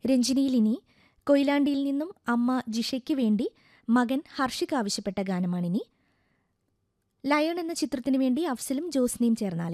രഞ്ജിനിയിൽ ഇനി കൊയിലാണ്ടിയിൽ നിന്നും അമ്മ ജിഷയ്ക്ക് വേണ്ടി മകൻ ഹർഷിക് ആവശ്യപ്പെട്ട ഗാനമാണിനി. ലയൺ എന്ന ചിത്രത്തിനു വേണ്ടി അഫ്സലും ജോസ്നയും ചേർന്നാലും